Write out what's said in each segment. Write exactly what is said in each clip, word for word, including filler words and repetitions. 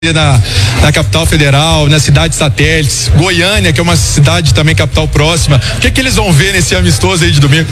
Na, na capital federal, nas cidades satélites, Goiânia, que é uma cidade também capital próxima. O que é que eles vão ver nesse amistoso aí de domingo?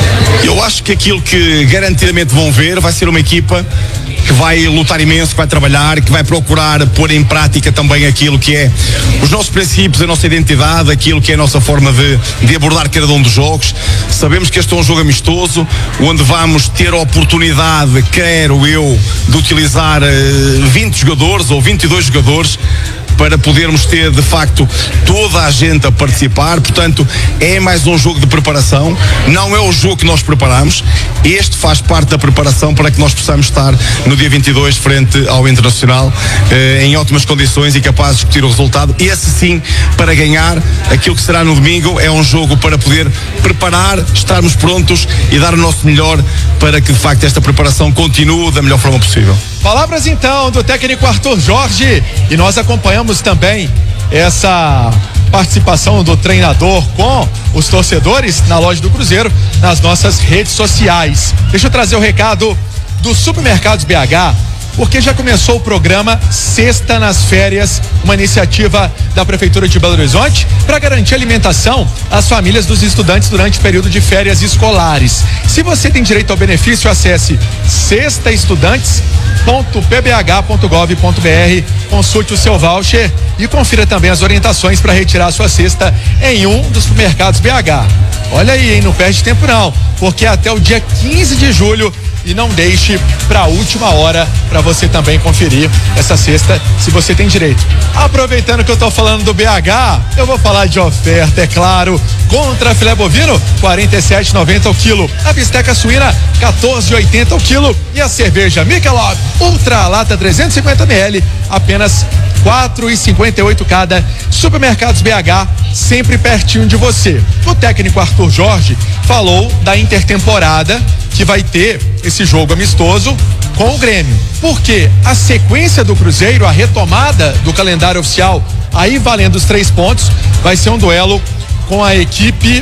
Eu acho que aquilo que garantidamente vão ver vai ser uma equipa que vai lutar imenso, que vai trabalhar, que vai procurar pôr em prática também aquilo que é os nossos princípios, a nossa identidade, aquilo que é a nossa forma de, de abordar cada um dos jogos. Sabemos que este é um jogo amistoso, onde vamos ter a oportunidade, quero eu, de utilizar uh, vinte jogadores ou vinte e dois jogadores para podermos ter de facto toda a gente a participar. Portanto, é mais um jogo de preparação, não é o jogo que nós preparamos, este faz parte da preparação para que nós possamos estar no dia vinte e dois frente ao Internacional eh, em ótimas condições e capazes de discutir o resultado. Esse sim, para ganhar aquilo que será no domingo, é um jogo para poder preparar, estarmos prontos e dar o nosso melhor para que de facto esta preparação continue da melhor forma possível. Palavras então do técnico Arthur Jorge, e nós acompanhamos também essa participação do treinador com os torcedores na loja do Cruzeiro nas nossas redes sociais. Deixa eu trazer o recado do Supermercados B H, porque já começou o programa Sexta nas Férias, uma iniciativa da Prefeitura de Belo Horizonte para garantir alimentação às famílias dos estudantes durante o período de férias escolares. Se você tem direito ao benefício, acesse sexta estudantes ponto p b h ponto gov ponto b r, consulte o seu voucher e confira também as orientações para retirar a sua cesta em um dos supermercados B H. Olha aí, hein? Não perde tempo não, porque é até o dia quinze de julho. E não deixe para a última hora para você também conferir essa cesta, se você tem direito. Aproveitando que eu tô falando do B H, eu vou falar de oferta, é claro. Contra filé bovino, quarenta e sete reais e noventa centavos o quilo. A bisteca suína, quatorze reais e oitenta centavos o quilo. E a cerveja Michelob Ultra Lata trezentos e cinquenta mililitros, apenas quatro reais e cinquenta e oito centavos cada. Supermercados B H, sempre pertinho de você. O técnico Arthur Jorge falou da intertemporada que vai ter esse jogo amistoso com o Grêmio. Porque a sequência do Cruzeiro, a retomada do calendário oficial, aí valendo os três pontos, vai ser um duelo com a equipe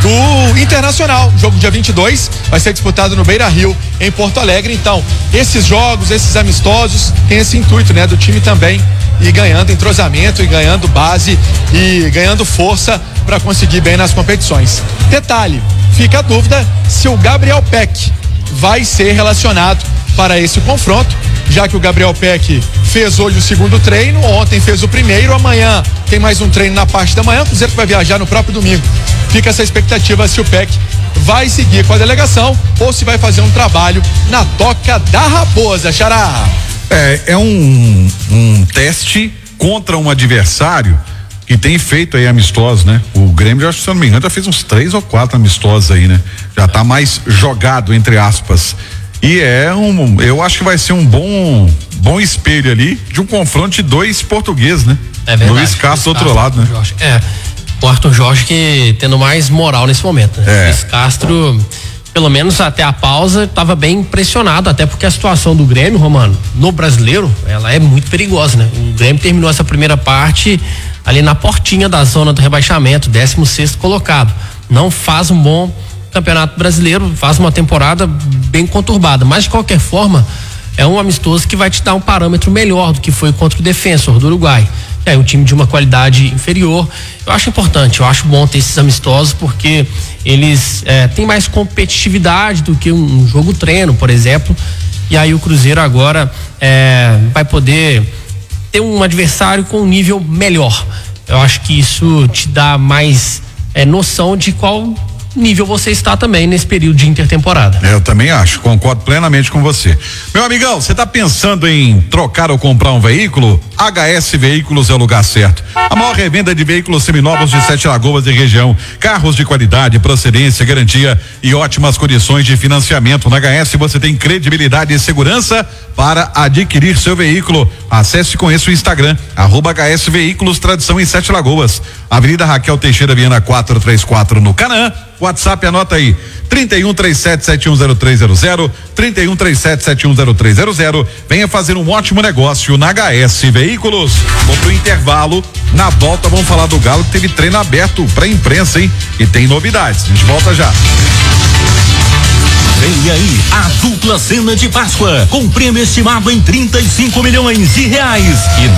do Internacional. Jogo dia vinte e dois vai ser disputado no Beira-Rio, em Porto Alegre. Então, esses jogos, esses amistosos, tem esse intuito, né, do time também ir ganhando entrosamento e ganhando base e ganhando força para conseguir bem nas competições. Detalhe, fica a dúvida se o Gabriel Peck vai ser relacionado para esse confronto, já que o Gabriel Peck fez hoje o segundo treino, ontem fez o primeiro, amanhã tem mais um treino na parte da manhã, o Cruzeiro vai viajar no próprio domingo. Fica essa expectativa se o Peck vai seguir com a delegação ou se vai fazer um trabalho na Toca da Raposa, Xará. É, é um, um teste contra um adversário que tem feito aí amistosos, né? O Grêmio, já, se eu não me engano, já fez uns três ou quatro amistosos aí, né? Já tá mais jogado, entre aspas. E é um, eu acho que vai ser um bom, bom espelho ali de um confronto de dois portugueses, né? É verdade. Luiz Castro do outro lado, né? Jorge. É, o Arthur Jorge que tendo mais moral nesse momento, né? É. Luiz Castro, pelo menos até a pausa, estava bem impressionado, até porque a situação do Grêmio, Romano, no brasileiro, ela é muito perigosa, né? O Grêmio terminou essa primeira parte ali na portinha da zona do rebaixamento, décimo sexto colocado. Não faz um bom campeonato brasileiro, faz uma temporada bem conturbada, mas de qualquer forma é um amistoso que vai te dar um parâmetro melhor do que foi contra o Defensor do Uruguai, que é um time de uma qualidade inferior. Eu acho importante, eu acho bom ter esses amistosos porque eles é, têm mais competitividade do que um, um jogo treino, por exemplo, e aí o Cruzeiro agora é, vai poder ter um adversário com um nível melhor. Eu acho que isso te dá mais é, noção de qual nível você está também nesse período de intertemporada. Eu também acho, concordo plenamente com você. Meu amigão, você está pensando em trocar ou comprar um veículo? H S Veículos é o lugar certo. A maior revenda de veículos seminovos de Sete Lagoas e região. Carros de qualidade, procedência, garantia e ótimas condições de financiamento. Na H S você tem credibilidade e segurança para adquirir seu veículo. Acesse e conheça o Instagram, arroba H S Veículos Tradição em Sete Lagoas. Avenida Raquel Teixeira Viana quatrocentos e trinta e quatro no Canaã. WhatsApp, anota aí, trinta e um, trinta e sete, setenta e um zero três zero zero, trinta e um, trinta e sete, setenta e um zero três zero zero. Venha fazer um ótimo negócio na H S Veículos. Vamos pro intervalo, na volta vamos falar do Galo que teve treino aberto pra imprensa, hein? E tem novidades, a gente volta já. Vem aí a dupla cena de Páscoa, com prêmio estimado em trinta e cinco milhões de reais. E